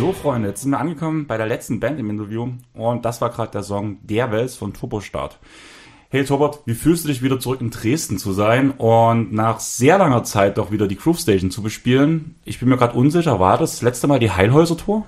So, Freunde, jetzt sind wir angekommen bei der letzten Band im Interview und das war gerade der Song Der Wels von Turbostart. Hey Torbert, wie fühlst du dich wieder zurück in Dresden zu sein und nach sehr langer Zeit doch wieder die Groove Station zu bespielen? Ich bin mir gerade unsicher, war das letzte Mal die Heilhäuser-Tour?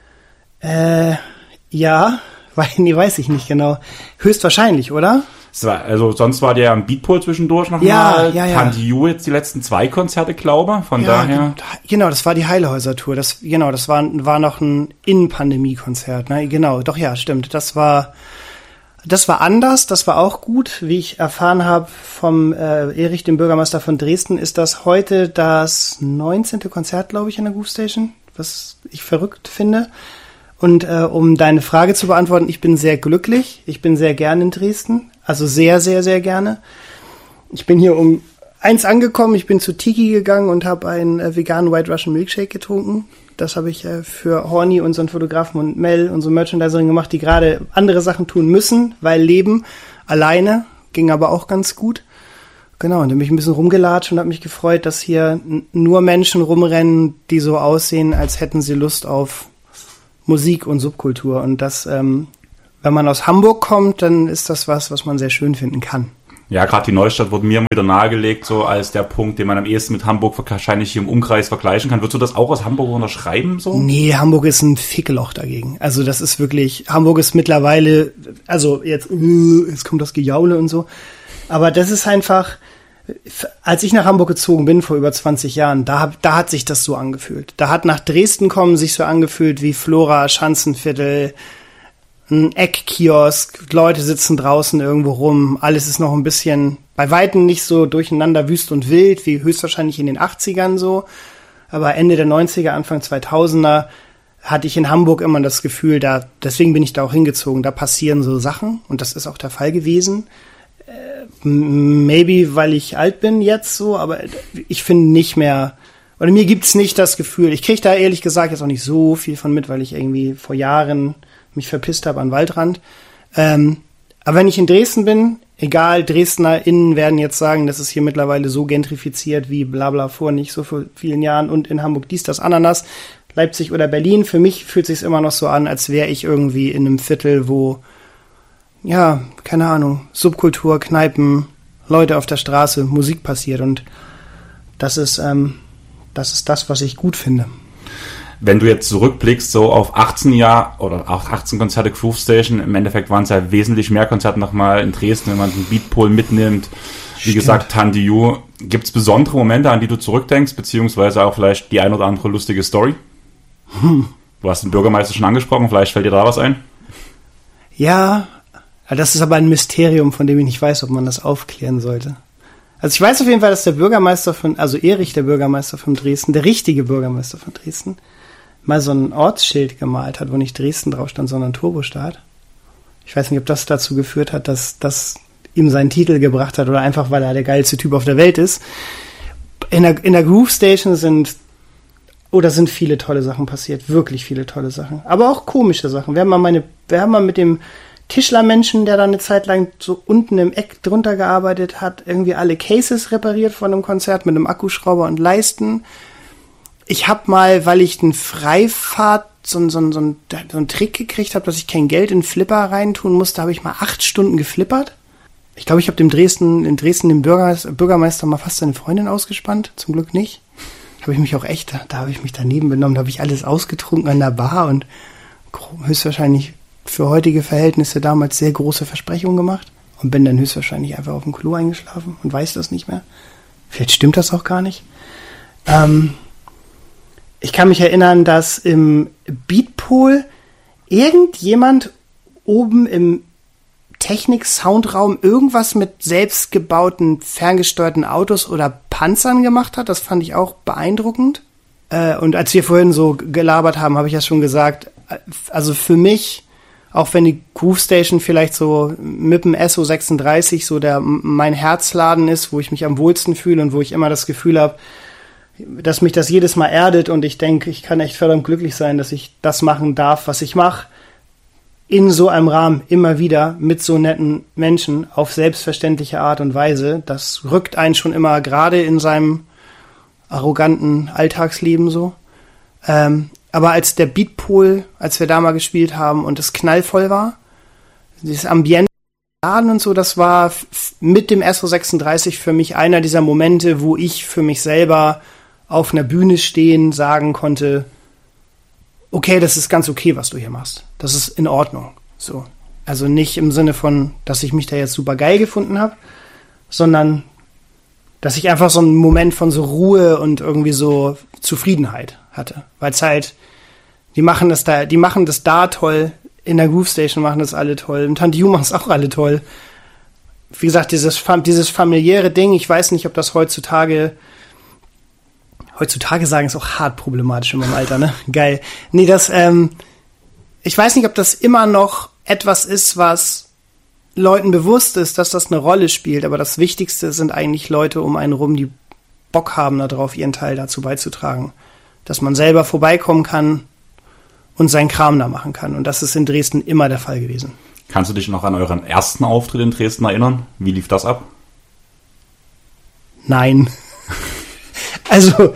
Ja, weiß ich nicht genau. Höchstwahrscheinlich, oder? Also sonst war der ja am Beatpol zwischendurch nochmal. Ja. Tandiu jetzt die letzten 2 Konzerte, glaube ich. Von daher. Genau, das war die Heilhäuser-Tour. Das war noch ein In-Pandemie-Konzert. Ne? Genau, doch ja, stimmt. Das war anders, das war auch gut. Wie ich erfahren habe vom Erich, dem Bürgermeister von Dresden, ist das heute das 19. Konzert, glaube ich, in der Groove Station, was ich verrückt finde. Und um deine Frage zu beantworten, ich bin sehr glücklich. Ich bin sehr gern in Dresden. Also sehr, sehr, sehr gerne. Ich bin hier um 1 angekommen. Ich bin zu Tiki gegangen und habe einen veganen White Russian Milkshake getrunken. Das habe ich für Horny, unseren Fotografen, und Mel, unsere Merchandiserin, gemacht, die gerade andere Sachen tun müssen, weil Leben alleine ging aber auch ganz gut. Genau, und dann bin ich ein bisschen rumgelatscht und habe mich gefreut, dass hier nur Menschen rumrennen, die so aussehen, als hätten sie Lust auf Musik und Subkultur. Und das, wenn man aus Hamburg kommt, dann ist das was man sehr schön finden kann. Ja, gerade die Neustadt wurde mir wieder nahegelegt, so als der Punkt, den man am ehesten mit Hamburg wahrscheinlich hier im Umkreis vergleichen kann. Würdest du das auch aus Hamburg unterschreiben? So? Nee, Hamburg ist ein Fickeloch dagegen. Also das ist wirklich, Hamburg ist mittlerweile, also jetzt kommt das Gejaule und so. Aber das ist einfach, als ich nach Hamburg gezogen bin vor über 20 Jahren, da hat sich das so angefühlt. Da hat nach Dresden kommen sich so angefühlt wie Flora, Schanzenviertel, ein Eckkiosk, Leute sitzen draußen irgendwo rum, alles ist noch ein bisschen, bei Weitem nicht so durcheinander wüst und wild, wie höchstwahrscheinlich in den 80ern so, aber Ende der 90er, Anfang 2000er hatte ich in Hamburg immer das Gefühl, deswegen bin ich da auch hingezogen, da passieren so Sachen und das ist auch der Fall gewesen. Maybe, weil ich alt bin jetzt so, aber ich finde nicht mehr, oder mir gibt's nicht das Gefühl, ich kriege da ehrlich gesagt jetzt auch nicht so viel von mit, weil ich irgendwie vor Jahren mich verpisst habe an Waldrand. Aber wenn ich in Dresden bin, egal, DresdnerInnen werden jetzt sagen, das ist hier mittlerweile so gentrifiziert wie blabla vor nicht so vor vielen Jahren und in Hamburg dies, das, Ananas, Leipzig oder Berlin. Für mich fühlt sich's immer noch so an, als wäre ich irgendwie in einem Viertel, wo, ja, keine Ahnung, Subkultur, Kneipen, Leute auf der Straße, Musik passiert und das ist das, was ich gut finde. Wenn du jetzt zurückblickst, so auf 18 Jahre oder auf 18 Konzerte Groove Station, im Endeffekt waren es ja wesentlich mehr Konzerte nochmal in Dresden, wenn man den Beatpol mitnimmt. Wie gesagt, Tandiu. Gibt es besondere Momente, an die du zurückdenkst, beziehungsweise auch vielleicht die ein oder andere lustige Story? Du hast den Bürgermeister schon angesprochen, vielleicht fällt dir da was ein? Ja, das ist aber ein Mysterium, von dem ich nicht weiß, ob man das aufklären sollte. Also ich weiß auf jeden Fall, dass der Bürgermeister Erich, der Bürgermeister von Dresden, der richtige Bürgermeister von Dresden, mal so ein Ortsschild gemalt hat, wo nicht Dresden drauf stand, sondern Turbostart. Ich weiß nicht, ob das dazu geführt hat, dass das ihm seinen Titel gebracht hat oder einfach, weil er der geilste Typ auf der Welt ist. In der Groove Station sind viele tolle Sachen passiert, wirklich viele tolle Sachen. Aber auch komische Sachen. Wir haben mal mit dem Tischlermenschen, der da eine Zeit lang so unten im Eck drunter gearbeitet hat, irgendwie alle Cases repariert von einem Konzert mit einem Akkuschrauber und Leisten. Ich habe mal, weil ich einen Freifahrt, so einen Trick gekriegt habe, dass ich kein Geld in Flipper reintun musste, habe ich mal 8 Stunden geflippert. Ich glaube, ich habe in Dresden dem Bürgermeister mal fast seine Freundin ausgespannt. Zum Glück nicht. Da habe ich mich daneben benommen, da habe ich alles ausgetrunken an der Bar und höchstwahrscheinlich für heutige Verhältnisse damals sehr große Versprechungen gemacht und bin dann höchstwahrscheinlich einfach auf dem Klo eingeschlafen und weiß das nicht mehr. Vielleicht stimmt das auch gar nicht. Ich kann mich erinnern, dass im Beatpol irgendjemand oben im Technik-Soundraum irgendwas mit selbstgebauten, ferngesteuerten Autos oder Panzern gemacht hat. Das fand ich auch beeindruckend. Und als wir vorhin so gelabert haben, habe ich ja schon gesagt, also für mich, auch wenn die Groove Station vielleicht so mit dem SO36 so mein Herzladen ist, wo ich mich am wohlsten fühle und wo ich immer das Gefühl habe, dass mich das jedes Mal erdet und ich denke, ich kann echt verdammt glücklich sein, dass ich das machen darf, was ich mache, in so einem Rahmen immer wieder mit so netten Menschen auf selbstverständliche Art und Weise. Das rückt einen schon immer gerade in seinem arroganten Alltagsleben so. Aber als der Beatpool, als wir da mal gespielt haben und es knallvoll war, dieses Ambiente und so, das war mit dem SO36 für mich einer dieser Momente, wo ich für mich selber auf einer Bühne stehen sagen konnte, okay, das ist ganz okay, was du hier machst. Das ist in Ordnung. So. Also nicht im Sinne von, dass ich mich da jetzt super geil gefunden habe, sondern dass ich einfach so einen Moment von so Ruhe und irgendwie so Zufriedenheit hatte. Weil es halt, die machen das da toll, in der Groove Station machen das alle toll, im Tante Ju machen es auch alle toll. Wie gesagt, dieses familiäre Ding, ich weiß nicht, ob das heutzutage sagen ist auch hart problematisch in meinem Alter, ne? Geil. Nee, ich weiß nicht, ob das immer noch etwas ist, was Leuten bewusst ist, dass das eine Rolle spielt, aber das Wichtigste sind eigentlich Leute um einen rum, die Bock haben darauf, ihren Teil dazu beizutragen. Dass man selber vorbeikommen kann und seinen Kram da machen kann. Und das ist in Dresden immer der Fall gewesen. Kannst du dich noch an euren ersten Auftritt in Dresden erinnern? Wie lief das ab? Nein. Also,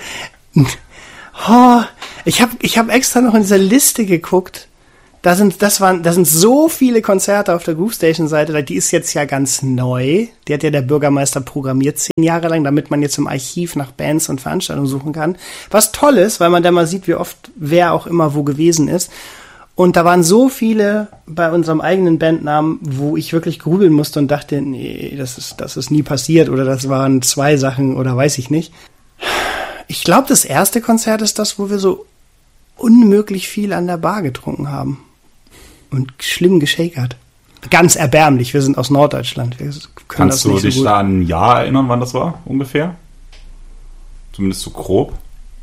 ich hab extra noch in dieser Liste geguckt. Da sind so viele Konzerte auf der Groove Station Seite. Die ist jetzt ja ganz neu. Die hat ja der Bürgermeister programmiert 10 Jahre lang, damit man jetzt im Archiv nach Bands und Veranstaltungen suchen kann. Was toll ist, weil man da mal sieht, wie oft wer auch immer wo gewesen ist. Und da waren so viele bei unserem eigenen Bandnamen, wo ich wirklich grübeln musste und dachte, nee, das ist nie passiert oder das waren 2 Sachen oder weiß ich nicht. Ich glaube, das erste Konzert ist das, wo wir so unmöglich viel an der Bar getrunken haben. Und schlimm geschakert. Ganz erbärmlich, wir sind aus Norddeutschland. Wir können Kannst du dich da an ein Jahr erinnern, wann das war, ungefähr? Zumindest so grob.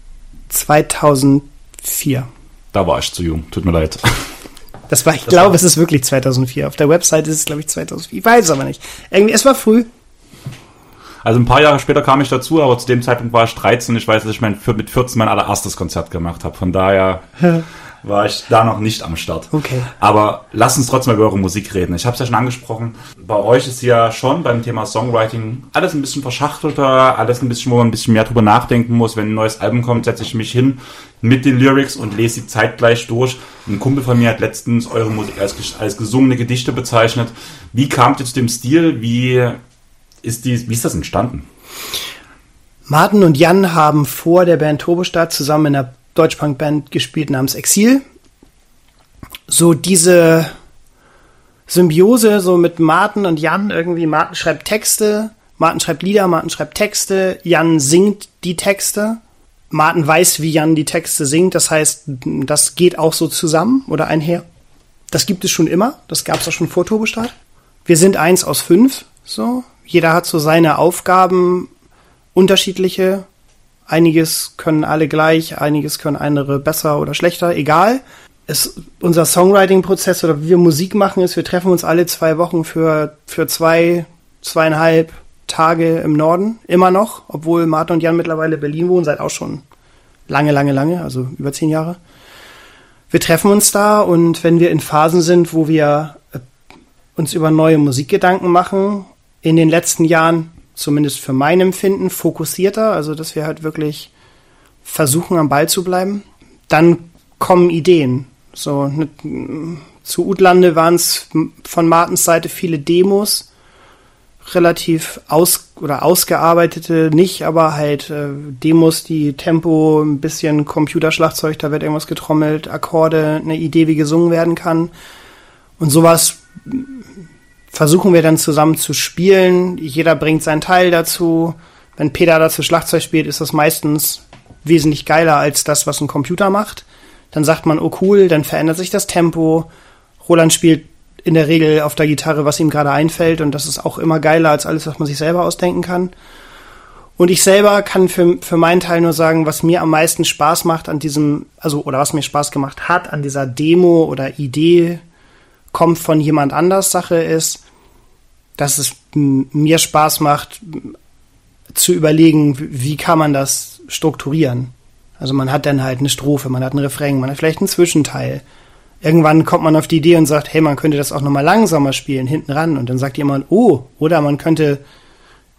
2004. Da war ich zu jung, tut mir leid. Ich glaube, es ist wirklich 2004. Auf der Website ist es, glaube ich, 2004. Ich weiß es aber nicht. Irgendwie, es war früh. Also ein paar Jahre später kam ich dazu, aber zu dem Zeitpunkt war ich 13. Ich weiß, dass ich mit 14 mein allererstes Konzert gemacht habe. Von daher war ich da noch nicht am Start. Okay. Aber lasst uns trotzdem über eure Musik reden. Ich habe es ja schon angesprochen. Bei euch ist ja schon beim Thema Songwriting alles ein bisschen verschachtelter, alles ein bisschen, wo man ein bisschen mehr drüber nachdenken muss. Wenn ein neues Album kommt, setze ich mich hin mit den Lyrics und lese sie zeitgleich durch. Ein Kumpel von mir hat letztens eure Musik als gesungene Gedichte bezeichnet. Wie kamt ihr zu dem Stil? Wie ist das entstanden? Martin und Jan haben vor der Band Turbostart zusammen in einer Deutschpunk-Band gespielt namens Exil. So diese Symbiose so mit Martin und Jan irgendwie. Martin schreibt Texte, Martin schreibt Lieder, Martin schreibt Texte, Jan singt die Texte. Martin weiß, wie Jan die Texte singt. Das heißt, das geht auch so zusammen oder einher. Das gibt es schon immer. Das gab es auch schon vor Turbostart. Wir sind 1 aus 5. So. Jeder hat so seine Aufgaben, unterschiedliche. Einiges können alle gleich, einiges können andere besser oder schlechter, egal. Unser Songwriting-Prozess oder wie wir Musik machen ist, wir treffen uns alle 2 Wochen für 2,5 Tage im Norden, immer noch, obwohl Martin und Jan mittlerweile in Berlin wohnen, seit auch schon lange, also über 10 Jahre. Wir treffen uns da und wenn wir in Phasen sind, wo wir uns über neue Musikgedanken machen, in den letzten Jahren, zumindest für mein Empfinden, fokussierter, also dass wir halt wirklich versuchen, am Ball zu bleiben, dann kommen Ideen. So, zu Utlande waren es von Martins Seite viele Demos, relativ ausgearbeitete nicht, aber halt Demos, die Tempo, ein bisschen Computerschlagzeug, da wird irgendwas getrommelt, Akkorde, eine Idee, wie gesungen werden kann. Und sowas versuchen wir dann zusammen zu spielen. Jeder bringt seinen Teil dazu. Wenn Peter dazu Schlagzeug spielt, ist das meistens wesentlich geiler als das, was ein Computer macht. Dann sagt man, oh cool, dann verändert sich das Tempo. Roland spielt in der Regel auf der Gitarre, was ihm gerade einfällt, und das ist auch immer geiler als alles, was man sich selber ausdenken kann. Und ich selber kann für meinen Teil nur sagen, was mir am meisten Spaß macht an diesem, oder was mir Spaß gemacht hat an dieser Demo oder Idee, kommt von jemand anders Sache ist, dass es mir Spaß macht, zu überlegen, wie kann man das strukturieren. Also man hat dann halt eine Strophe, man hat einen Refrain, man hat vielleicht einen Zwischenteil. Irgendwann kommt man auf die Idee und sagt, hey, man könnte das auch nochmal langsamer spielen, hinten ran. Und dann sagt jemand, oh, oder man könnte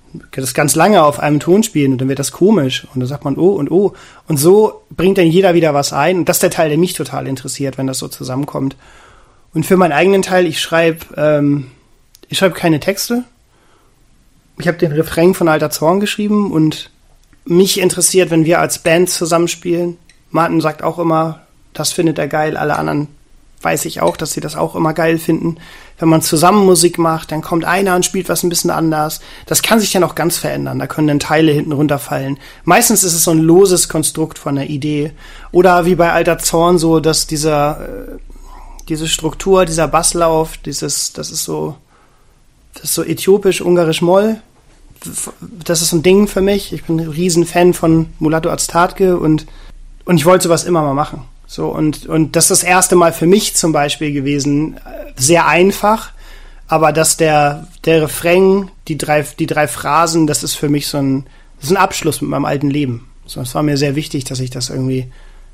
das ganz lange auf einem Ton spielen und dann wird das komisch und dann sagt man oh und oh und so bringt dann jeder wieder was ein und das ist der Teil, der mich total interessiert, wenn das so zusammenkommt. Und für meinen eigenen Teil, ich schreibe keine Texte. Ich habe den Refrain von Alter Zorn geschrieben und mich interessiert, wenn wir als Band zusammenspielen. Martin sagt auch immer, das findet er geil, alle anderen weiß ich auch, dass sie das auch immer geil finden. Wenn man zusammen Musik macht, dann kommt einer und spielt was ein bisschen anders. Das kann sich dann auch ganz verändern. Da können dann Teile hinten runterfallen. Meistens ist es so ein loses Konstrukt von der Idee. Oder wie bei Alter Zorn so, dass diese Struktur, dieser Basslauf, das ist so äthiopisch, ungarisch Moll. Das ist so ein Ding für mich. Ich bin ein Riesenfan von Mulatu Astatke und ich wollte sowas immer mal machen. So, und das ist das erste Mal für mich zum Beispiel gewesen, sehr einfach, aber dass der Refrain, die drei Phrasen, das ist für mich das ist ein Abschluss mit meinem alten Leben. So, es war mir sehr wichtig, dass ich das irgendwie,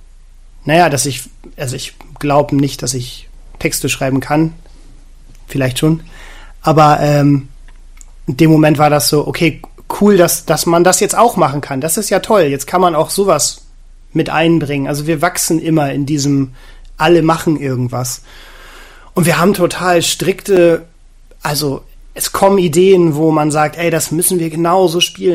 ich glaube nicht, dass ich Texte schreiben kann, vielleicht schon, aber in dem Moment war das so, okay, cool, dass man das jetzt auch machen kann, das ist ja toll, jetzt kann man auch sowas mit einbringen. Also wir wachsen immer in diesem, alle machen irgendwas. Und wir haben total strikte, also es kommen Ideen, wo man sagt, ey, das müssen wir genauso spielen.